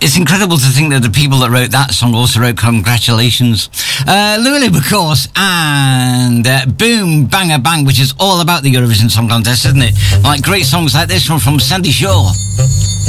It's incredible to think that the people that wrote that song also wrote Congratulations. Lulu, of course, and Boom Banga Bang, which is all about the Eurovision Song Contest, isn't it? Like great songs like this one from Sandy Shaw.